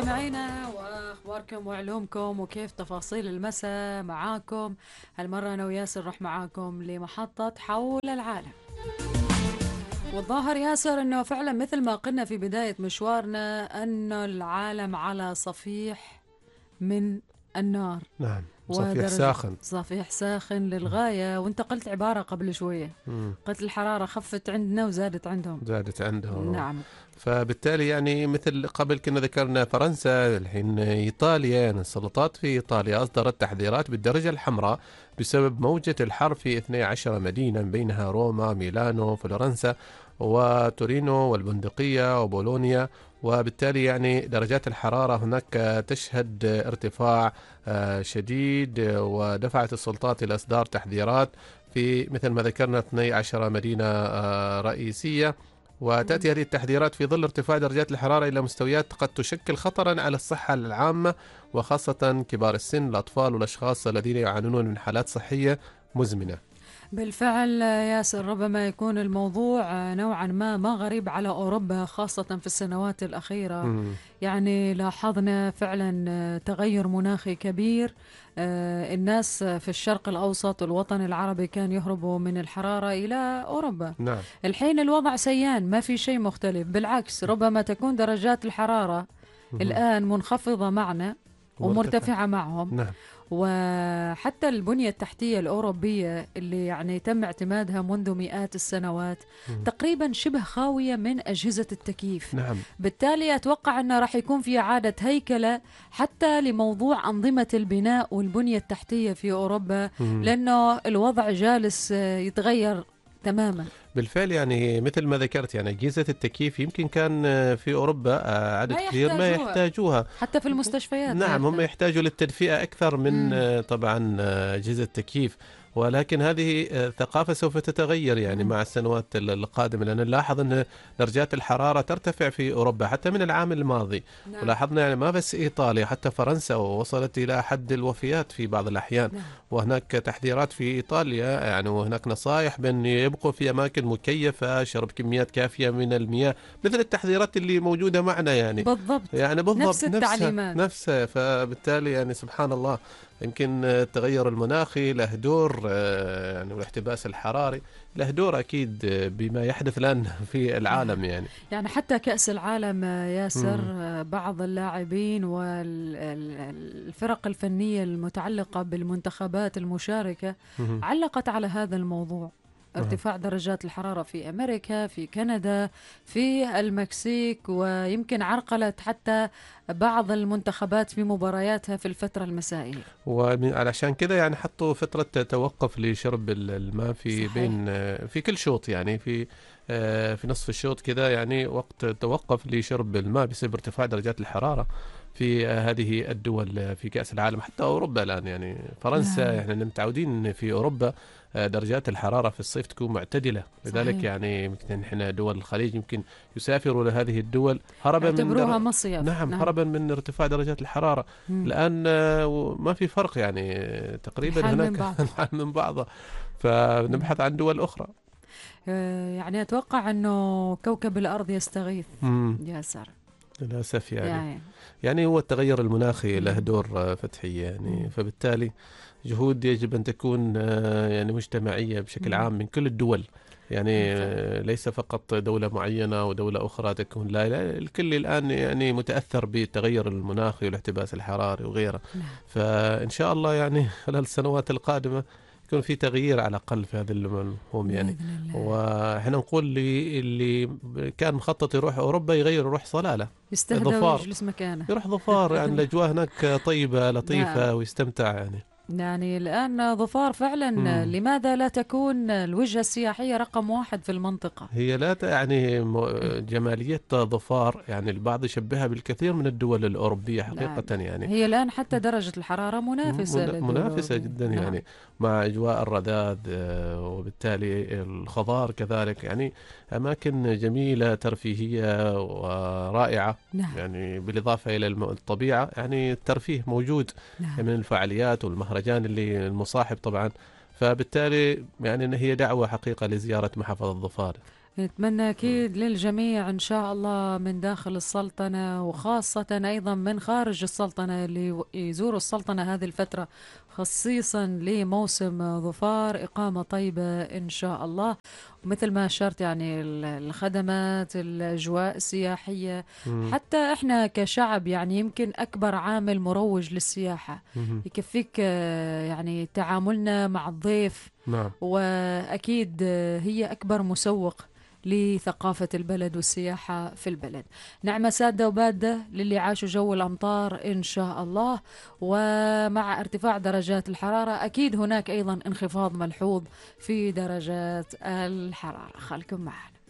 مستمعينا واخباركم وعلومكم وكيف تفاصيل المساء معاكم. هالمرة انا وياسر رح معاكم لمحطة حول العالم. والظاهر ياسر انه فعلا مثل ما قلنا في بداية مشوارنا انه العالم على صفيح من النار. نعم، صفيح ودرجة ساخن. صفيح ساخن للغاية. وانت قلت عبارة قبل شوية، قلت الحرارة خفت عندنا وزادت عندهم. زادت عندهم. نعم. فبالتالي يعني مثل قبل كنا ذكرنا فرنسا، الحين إيطاليا، يعني السلطات في إيطاليا أصدرت تحذيرات بالدرجة الحمراء بسبب موجة الحر في 12 مدينة بينها روما، ميلانو، فلورنسا وتورينو والبندقية وبولونيا. وبالتالي يعني درجات الحرارة هناك تشهد ارتفاع شديد، ودفعت السلطات إلى إصدار تحذيرات في مثل ما ذكرنا 12 مدينة رئيسية. وتأتي هذه التحذيرات في ظل ارتفاع درجات الحرارة إلى مستويات قد تشكل خطرا على الصحة العامة، وخاصة كبار السن، الأطفال والأشخاص الذين يعانون من حالات صحية مزمنة. بالفعل ياسر، ربما يكون الموضوع نوعا ما غريب على أوروبا، خاصة في السنوات الأخيرة. يعني لاحظنا فعلا تغير مناخي كبير. الناس في الشرق الأوسط والوطن العربي كان يهربوا من الحرارة إلى أوروبا. نعم. الحين الوضع سيان، ما في شيء مختلف، بالعكس ربما تكون درجات الحرارة الآن منخفضة معنا ومرتفعة معهم. نعم. وحتى البنية التحتية الأوروبية اللي يعني تم اعتمادها منذ مئات السنوات تقريبا شبه خاوية من أجهزة التكييف. نعم. بالتالي أتوقع أنه راح يكون في إعادة هيكلة حتى لموضوع أنظمة البناء والبنية التحتية في أوروبا، لأنه الوضع جالس يتغير تماما. بالفعل يعني مثل ما ذكرت، يعني أجهزة التكييف يمكن كان في أوروبا عدد كثير ما يحتاجوها حتى في المستشفيات. نعم، هم يحتاجوا للتدفئة أكثر من طبعا أجهزة التكييف. ولكن هذه ثقافة سوف تتغير يعني مع السنوات القادمة، لأن نلاحظ أن درجات الحرارة ترتفع في أوروبا حتى من العام الماضي. نعم. ولاحظنا يعني ما بس إيطاليا، حتى فرنسا وصلت إلى حد الوفيات في بعض الأحيان. نعم. وهناك تحذيرات في إيطاليا يعني، وهناك نصائح بأن يبقوا في أماكن مكيفة، شرب كميات كافية من المياه، مثل التحذيرات اللي موجودة معنا يعني. بالضبط. يعني بالضبط نفس التعليمات نفسها. فبالتالي يعني سبحان الله، يمكن التغير المناخي له دور يعني، والاحتباس الحراري له دور أكيد بما يحدث الآن في العالم يعني. يعني حتى كأس العالم ياسر، بعض اللاعبين والفرق الفنية المتعلقة بالمنتخبات المشاركة علقت على هذا الموضوع، ارتفاع درجات الحرارة في أمريكا، في كندا، في المكسيك، ويمكن عرقلت حتى بعض المنتخبات في مبارياتها في الفترة المسائية. وعلشان كذا يعني حطوا فترة توقف لشرب الماء في صحيح. بين في كل شوط، يعني في نصف الشوط كذا، يعني وقت توقف لشرب الماء بسبب ارتفاع درجات الحرارة في هذه الدول في كأس العالم. حتى أوروبا الآن يعني فرنسا، يعني متعودين في أوروبا درجات الحرارة في الصيف تكون معتدلة. لذلك صحيح. يعني يمكن احنا دول الخليج يمكن يسافروا لهذه الدول هربا من مصيف. نعم، هربا من ارتفاع درجات الحرارة. الآن ما في فرق يعني، تقريبا هناك من بعضها. فنبحث عن دول أخرى. يعني أتوقع أنه كوكب الأرض يستغيث ياسر للأسف يعني هو التغير المناخي له دور فتحي يعني. فبالتالي جهود يجب أن تكون يعني مجتمعية بشكل عام من كل الدول، يعني ليس فقط دولة معينة ودولة أخرى تكون، لا الكل الآن يعني متأثر بالتغير المناخي والاحتباس الحراري وغيره. فإن شاء الله يعني خلال السنوات القادمة يكون في تغيير على الأقل في هذا المفهوم يعني. وإحنا نقول اللي كان مخطط يروح أوروبا يغير، يروح صلالة، يستهدى ويجلس مكانه، يروح ظفار يعني الأجواء هناك طيبة لطيفة ويستمتع يعني. يعني الآن ظفار فعلا. لماذا لا تكون الوجهة السياحية رقم 1 في المنطقة؟ هي لا يعني جمالية ظفار يعني البعض يشبهها بالكثير من الدول الأوروبية حقيقة يعني. هي الآن حتى درجة الحرارة منافسة جدا يعني، مع أجواء الرذاذ وبالتالي الخضار كذلك، يعني أماكن جميلة ترفيهية ورائعة. يعني بالإضافة إلى الطبيعة، يعني الترفيه موجود من الفعاليات والمهرجان اللي المصاحب طبعا. فبالتالي يعني هي دعوة حقيقة لزيارة محافظة ظفار. نتمنى أكيد للجميع إن شاء الله من داخل السلطنة وخاصة أيضا من خارج السلطنة اللي يزوروا السلطنة هذه الفترة، خصيصا لموسم ظفار، إقامة طيبة إن شاء الله. ومثل ما أشرت يعني الخدمات، الأجواء السياحية، مم. حتى إحنا كشعب يعني يمكن أكبر عامل مروج للسياحة. مم. يكفيك يعني تعاملنا مع الضيف، نعم. وأكيد هي أكبر مسوق لثقافة البلد والسياحة في البلد. نعمة سادة وبادة للي عاشوا جو الأمطار إن شاء الله. ومع ارتفاع درجات الحرارة أكيد هناك أيضا انخفاض ملحوظ في درجات الحرارة. خلكم معنا.